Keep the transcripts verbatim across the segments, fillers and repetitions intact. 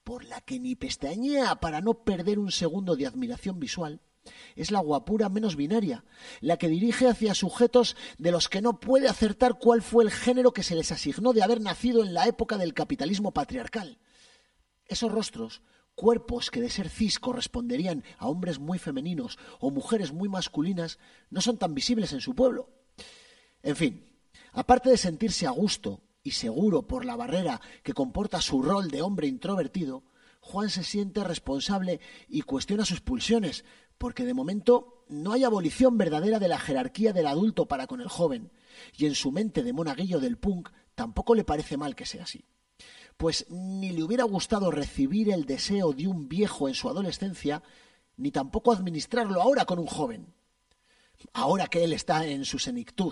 por la que ni pestañea para no perder un segundo de admiración visual, es la guapura menos binaria, la que dirige hacia sujetos de los que no puede acertar cuál fue el género que se les asignó de haber nacido en la época del capitalismo patriarcal. Esos rostros, cuerpos que de ser cis corresponderían a hombres muy femeninos o mujeres muy masculinas, no son tan visibles en su pueblo. En fin, aparte de sentirse a gusto y seguro por la barrera que comporta su rol de hombre introvertido, Juan se siente responsable y cuestiona sus pulsiones, porque de momento no hay abolición verdadera de la jerarquía del adulto para con el joven, y en su mente de monaguillo del punk tampoco le parece mal que sea así. Pues ni le hubiera gustado recibir el deseo de un viejo en su adolescencia, ni tampoco administrarlo ahora con un joven, ahora que él está en su senectud.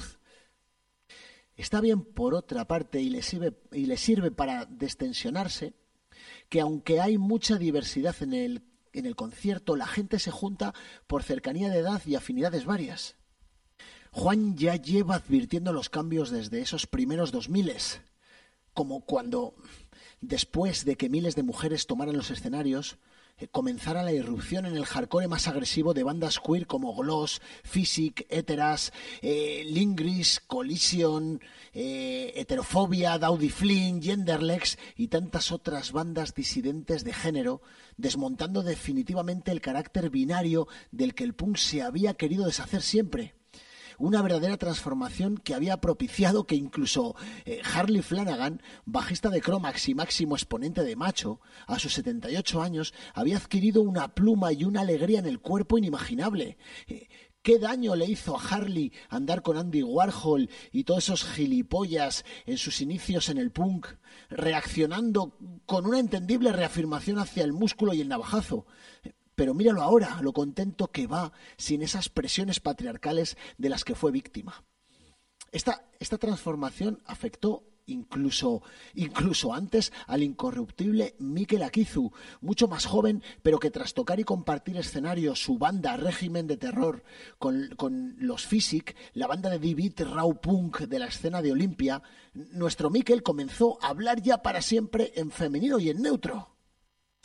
Está bien, por otra parte, y le sirve, y le sirve para destensionarse, que aunque hay mucha diversidad en el, en el concierto, la gente se junta por cercanía de edad y afinidades varias. Juan ya lleva advirtiendo los cambios desde esos primeros dos miles, como cuando, después de que miles de mujeres tomaran los escenarios, eh, comenzara la irrupción en el hardcore más agresivo de bandas queer como Gloss, Physic, Heteras, eh, Lingris, Collision, eh, Heterofobia, Dowdy Flynn, Genderlex y tantas otras bandas disidentes de género, desmontando definitivamente el carácter binario del que el punk se había querido deshacer siempre. Una verdadera transformación que había propiciado que incluso eh, Harley Flanagan, bajista de Cromax y máximo exponente de Macho, a sus setenta y ocho años, había adquirido una pluma y una alegría en el cuerpo inimaginable. Eh, ¿Qué daño le hizo a Harley andar con Andy Warhol y todos esos gilipollas en sus inicios en el punk, reaccionando con una entendible reafirmación hacia el músculo y el navajazo? Pero míralo ahora, lo contento que va sin esas presiones patriarcales de las que fue víctima. Esta, esta transformación afectó incluso, incluso antes al incorruptible Mikel Akizu, mucho más joven, pero que tras tocar y compartir escenario su banda Régimen de Terror con, con los Physic, la banda de D-Beat Raw Punk de la escena de Olimpia, nuestro Mikel comenzó a hablar ya para siempre en femenino y en neutro.